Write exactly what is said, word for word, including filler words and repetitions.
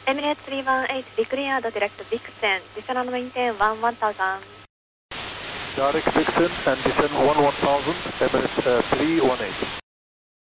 Emirates three one eight, be cleared direct Vixen, descend and maintain one one thousand. Direct Vixen and descend one one thousand, Emirates uh, three one eight.